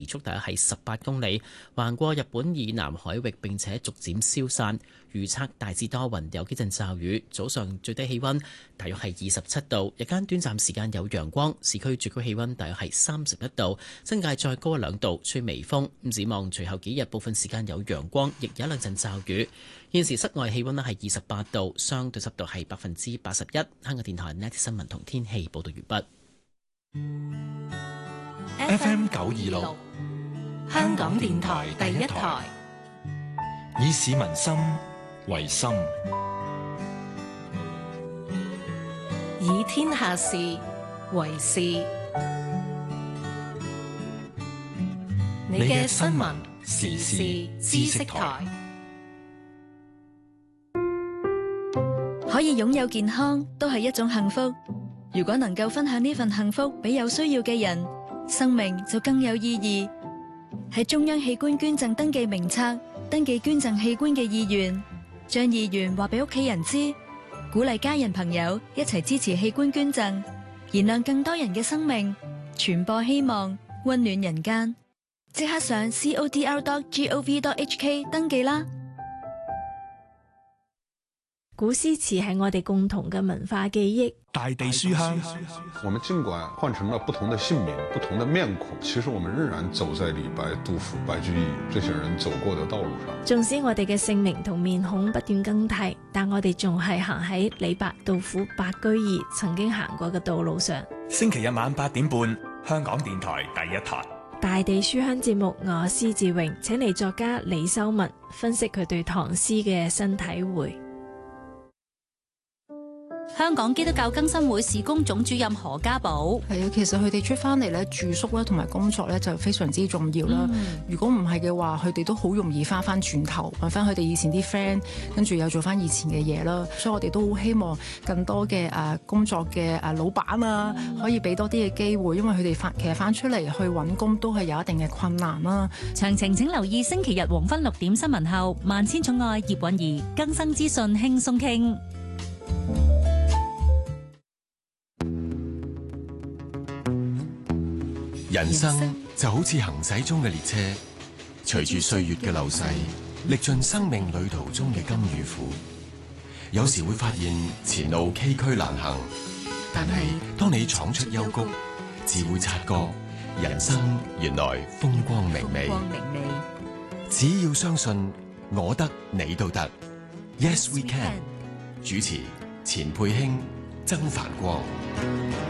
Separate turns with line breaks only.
時速大約係18公里，橫過日本以南海域並且逐漸消散。預測大致多雲，有幾陣驟雨。早上最低氣溫大約係27度，日間短暫時間有陽光。市區最高氣溫大約係31度，新界再高1-2度，吹微風。展望隨後幾日部分時間有陽光，亦有1-2陣驟雨。現時室外氣溫係28度，相對濕度係81%。香港電台 Net 新聞同天氣報道完畢。
FM 926，香港電台第一台，以市民心為心，
以天下事為事。你嘅新聞時事知識台，
可以擁有健康都係一種幸福。如果能夠分享呢份幸福俾有需要嘅人，生命就更有意義。喺中央器官捐贈登記名冊登記捐贈器官嘅意願，將意願話俾屋企人知，鼓勵家人朋友一齊支持器官捐贈，燃亮更多人嘅生命，傳播希望，溫暖人間。即刻上 codr.gov.hk 登記啦！
古詩詞係我哋共同嘅文化記憶。
大地書香，
我們儘管換成了不同的姓名、不同的面孔，其實我們仍然走在李白、杜甫、白居易這些人走過的道路上。
縱使我哋嘅姓名同面孔不斷更替，但我哋仲係行喺李白、杜甫、白居易曾經行過嘅道路上。
星期日晚8點半，香港電台第一台。
大地書香節目，我施志榮請嚟作家李修文分析佢對唐詩嘅新體會。
香港基督教更新會事工總主任何家寶，
係啊，其實佢哋出翻嚟咧，住宿咧同埋工作咧就非常之重要啦。如果唔係嘅話，佢哋都好容易翻翻轉頭，揾翻佢哋以前啲 friend， 跟住又做翻以前嘅嘢啦。所以我哋都好希望更多嘅工作嘅老闆啊，可以俾多啲嘅機會，因為佢哋其實翻出嚟去揾工都係有一定嘅困難啦。
詳情請留意星期日黃昏6點新聞後，萬千寵愛葉韻儀更新資訊輕鬆傾。
人生就好似行駛中嘅列車，隨住歲月嘅流逝，歷盡生命旅途中嘅甘與苦。有時會發現前路崎嶇難行，但係當你闖出幽谷，自會察覺人生原來風光明媚。只要相信我得你都得。Yes we can。主持錢佩卿、曾繁光。